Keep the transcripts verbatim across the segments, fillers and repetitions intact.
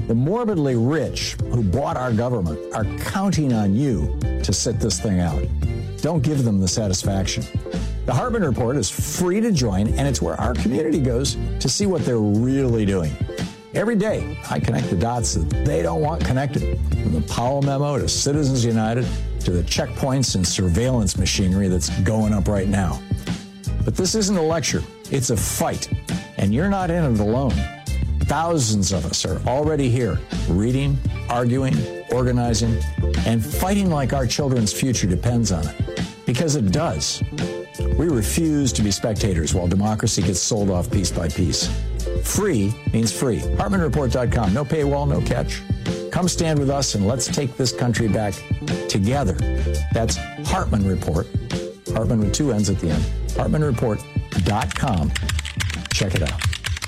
The morbidly rich who bought our government are counting on you to sit this thing out. Don't give them the satisfaction. The Hartmann Report is free to join, and it's where our community goes to see what they're really doing. Every day, I connect the dots that they don't want connected, from the Powell memo to Citizens United to the checkpoints and surveillance machinery that's going up right now. But this isn't a lecture. It's a fight, and you're not in it alone. Thousands of us are already here, reading, arguing, organizing, and fighting like our children's future depends on it. Because it does. We refuse to be spectators while democracy gets sold off piece by piece. Free means free. Hartmann Report dot com. No paywall, no catch. Come stand with us and let's take this country back together. That's Hartmann Report. Hartmann with two N's at the end. Hartmann Report dot com. Check it out.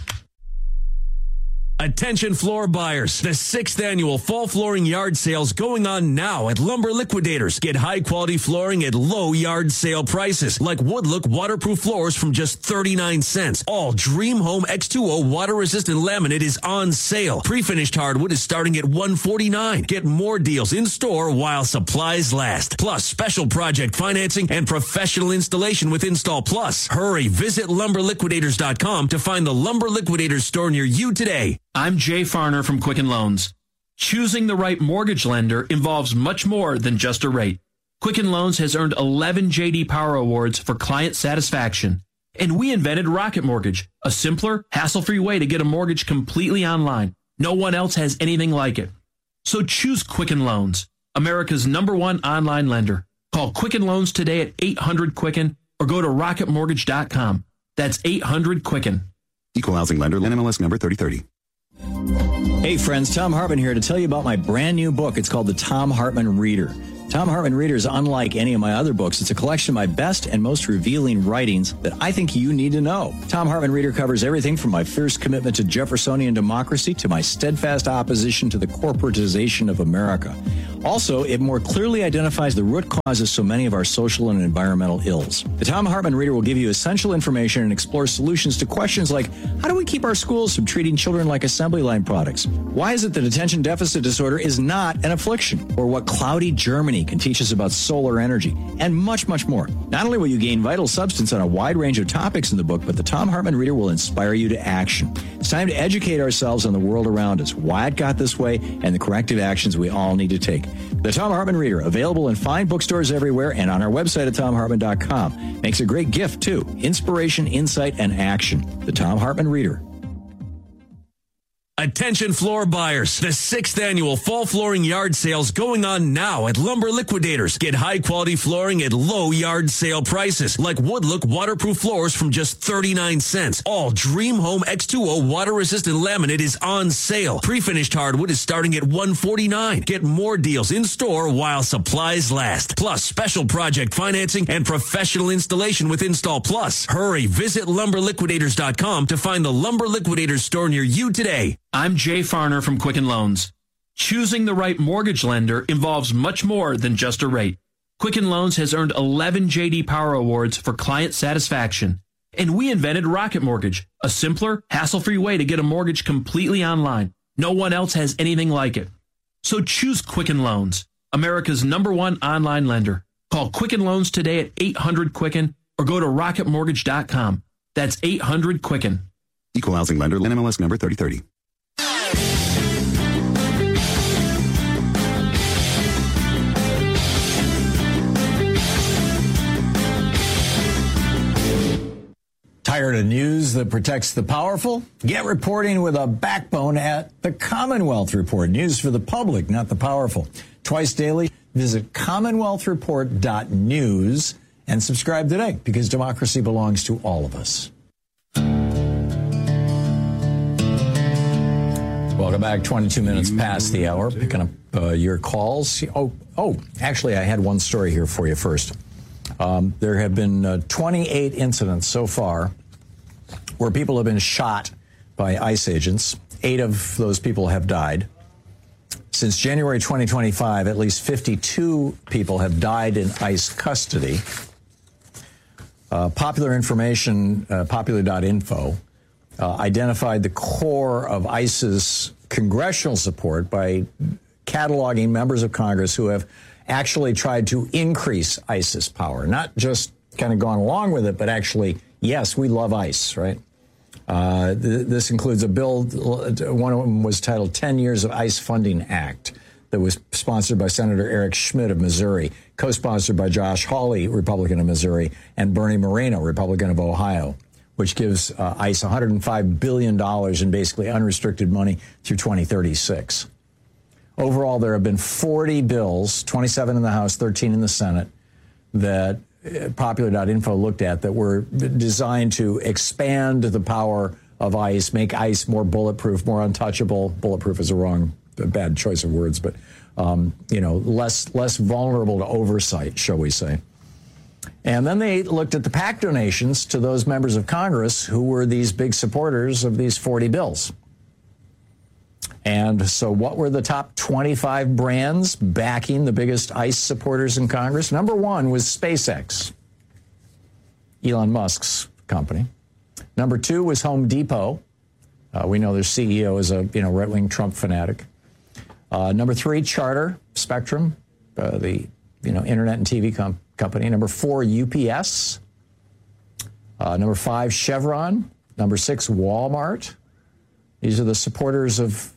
Attention floor buyers. The sixth annual fall flooring yard sales going on now at Lumber Liquidators. Get high quality flooring at low yard sale prices like Woodlook waterproof floors from just thirty-nine cents. All Dream Home X two O water resistant laminate is on sale. Pre-finished hardwood is starting at one forty-nine. Get more deals in store while supplies last. Plus special project financing and professional installation with Install Plus. Hurry, visit lumber liquidators dot com to find the Lumber Liquidators store near you today. I'm Jay Farner from Quicken Loans. Choosing the right mortgage lender involves much more than just a rate. Quicken Loans has earned eleven J D Power Awards for client satisfaction. And we invented Rocket Mortgage, a simpler, hassle-free way to get a mortgage completely online. No one else has anything like it. So choose Quicken Loans, America's number one online lender. Call Quicken Loans today at eight hundred Quicken or go to rocket mortgage dot com. That's eight hundred Quicken. Equal housing lender, N M L S number thirty thirty. Hey friends, Thom Hartmann here to tell you about my brand new book. It's called The Thom Hartmann Reader. Thom Hartmann Reader is unlike any of my other books. It's a collection of my best and most revealing writings that I think you need to know. Thom Hartmann Reader covers everything from my fierce commitment to Jeffersonian democracy to my steadfast opposition to the corporatization of America. Also, it more clearly identifies the root causes so many of our social and environmental ills. The Thom Hartmann Reader will give you essential information and explore solutions to questions like, how do we keep our schools from treating children like assembly line products? Why is it that attention deficit disorder is not an affliction? Or what cloudy Germany can teach us about solar energy, and much, much more. Not only will you gain vital substance on a wide range of topics in the book, but the Thom Hartmann Reader will inspire you to action. It's time to educate ourselves on the world around us, why it got this way, and the corrective actions we all need to take. The Thom Hartmann Reader, available in fine bookstores everywhere and on our website at thom hartmann dot com. Makes a great gift, too. Inspiration, insight, and action. The Thom Hartmann Reader. Attention floor buyers. The sixth annual fall flooring yard sales going on now at Lumber Liquidators. Get high quality flooring at low yard sale prices like Woodlook waterproof floors from just thirty-nine cents. All Dream Home X two O water resistant laminate is on sale. Pre-finished hardwood is starting at one forty-nine. Get more deals in store while supplies last. Plus special project financing and professional installation with Install Plus. Hurry, visit lumber liquidators dot com to find the Lumber Liquidators store near you today. I'm Jay Farner from Quicken Loans. Choosing the right mortgage lender involves much more than just a rate. Quicken Loans has earned eleven J D Power Awards for client satisfaction. And we invented Rocket Mortgage, a simpler, hassle-free way to get a mortgage completely online. No one else has anything like it. So choose Quicken Loans, America's number one online lender. Call Quicken Loans today at eight hundred Quicken or go to rocket mortgage dot com. That's eight hundred Quicken. Equal housing lender, N M L S number thirty thirty. Tired of news that protects the powerful? Get reporting with a backbone at the Commonwealth Report. News for the public, not the powerful. Twice daily, visit commonwealth report dot news and subscribe today, because democracy belongs to all of us. Welcome back. twenty-two minutes past the hour. Picking up uh, your calls. Oh, oh, actually, I had one story here for you first. Um, there have been uh, twenty-eight incidents so far where people have been shot by ICE agents. Eight of those people have died. Since January twenty twenty-five, at least fifty-two people have died in ICE custody. Uh, popular information, uh, popular dot info, uh, identified the core of ICE's congressional support by cataloging members of Congress who have actually tried to increase ICE's power, not just kind of gone along with it, but actually, yes, we love ICE, right? Uh, th- this includes a bill, one of them was titled ten years of ICE Funding Act, that was sponsored by Senator Eric Schmidt of Missouri, co-sponsored by Josh Hawley, Republican of Missouri, and Bernie Moreno, Republican of Ohio, which gives uh, ICE one hundred five billion dollars in basically unrestricted money through twenty thirty-six. Overall, there have been forty bills, twenty-seven in the House, thirteen in the Senate, that Popular dot info looked at that were designed to expand the power of ICE, make ICE more bulletproof, more untouchable. Bulletproof is a wrong, a bad choice of words, but, um, you know, less less vulnerable to oversight, shall we say. And then they looked at the PAC donations to those members of Congress who were these big supporters of these forty bills. And so what were the top twenty-five brands backing the biggest ICE supporters in Congress? Number one was SpaceX, Elon Musk's company. Number two was Home Depot. Uh, we know their C E O is a you know right-wing Trump fanatic. Uh, number three, Charter Spectrum, uh, the you know internet and T V com- company. Number four, U P S. Uh, number five, Chevron. Number six, Walmart. These are the supporters of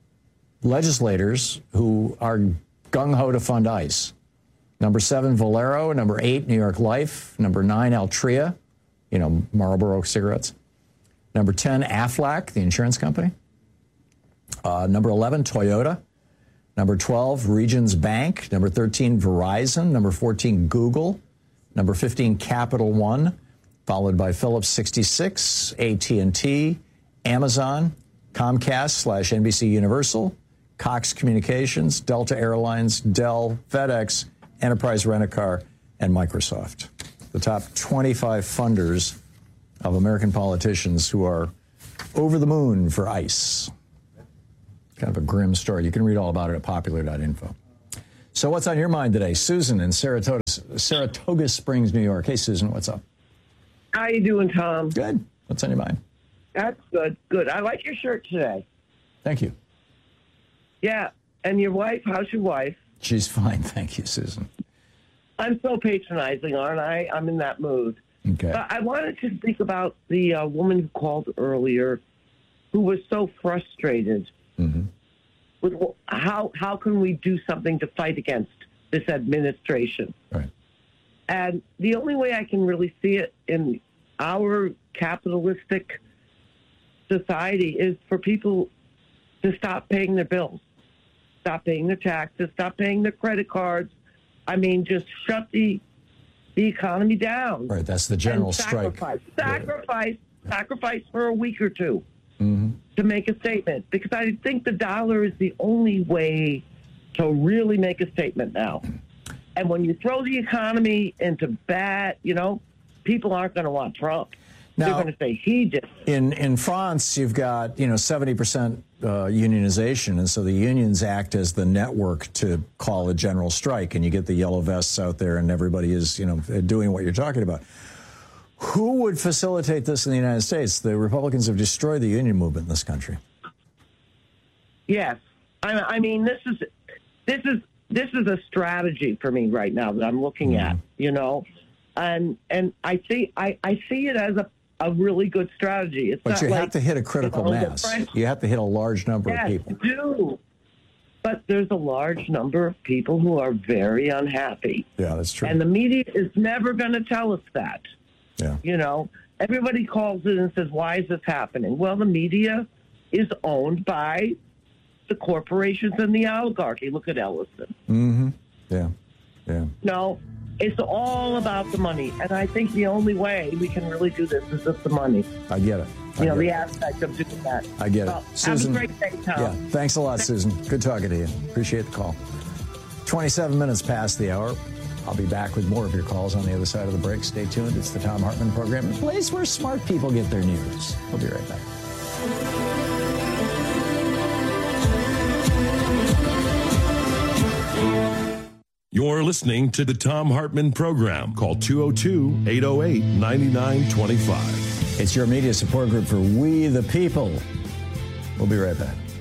legislators who are gung-ho to fund ICE. Number seven, Valero. Number eight, New York Life. Number nine, Altria, you know, Marlboro cigarettes. Number ten, Aflac, the insurance company. Uh, number eleven, Toyota. Number twelve, Regions Bank. Number thirteen, Verizon. Number fourteen, Google. Number fifteen, Capital One, followed by Phillips sixty-six, A T and T, Amazon, Comcast slash N B C Universal, Cox Communications, Delta Airlines, Dell, FedEx, Enterprise Rent-A-Car, and Microsoft. The top twenty-five funders of American politicians who are over the moon for ICE. Kind of a grim story. You can read all about it at popular dot info. So what's on your mind today? Susan in Saratoga, Saratoga Springs, New York. Hey, Susan, what's up? How you doing, Tom? Good. What's on your mind? That's good. Good. I like your shirt today. Thank you. Yeah. And your wife, how's your wife? She's fine. Thank you, Susan. I'm so patronizing, aren't I? I'm in that mood. Okay. But I wanted to think about the uh, woman who called earlier who was so frustrated Mm-hmm. with how, how can we do something to fight against this administration? Right. And the only way I can really see it in our capitalistic society is for people to stop paying their bills, stop paying their taxes, stop paying their credit cards. I mean, just shut the the economy down. Right, that's the general and sacrifice, strike. Sacrifice, yeah. sacrifice for a week or two mm-hmm. to make a statement. Because I think the dollar is the only way to really make a statement now. And when you throw the economy into bad, you know, people aren't going to want Trump. Now, they're going to say he did. In in France, you've got, you know, seventy percent uh, unionization, and so the unions act as the network to call a general strike, and you get the yellow vests out there, and everybody is, you know, doing what you're talking about. Who would facilitate this in the United States? The Republicans have destroyed the union movement in this country. Yes. I, I mean, this is this is this is a strategy for me right now that I'm looking mm-hmm. at, you know, and and I see I, I see it as a, a really good strategy. It's but not you like, have to hit a critical you know, mass. You have to hit a large number yes, of people. You do. But there's a large number of people who are very unhappy. Yeah, that's true. And the media is never going to tell us that. Yeah. You know, everybody calls it and says, why is this happening? Well, the media is owned by the corporations and the oligarchy. Look at Ellison. Mm-hmm. Yeah. Yeah. No, it's all about the money. And I think the only way we can really do this is with the money. I get it. I you know, the it. aspect of doing that. I get well, it. Susan, have a great day, Tom. Yeah, thanks a lot, Susan. Good talking to you. Appreciate the call. twenty-seven minutes past the hour. I'll be back with more of your calls on the other side of the break. Stay tuned. It's the Thom Hartmann Program, the place where smart people get their news. We'll be right back. You're listening to the Thom Hartmann Program. Call two oh two, eight oh eight, nine nine two five. It's your media support group for We the People. We'll be right back.